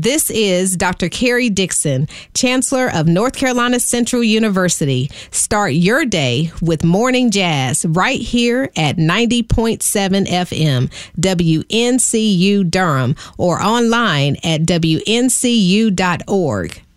This is Dr. Carrie Dixon, Chancellor of North Carolina Central University. Start your day with Morning Jazz right here at 90.7 FM, WNCU Durham, or online at WNCU.org.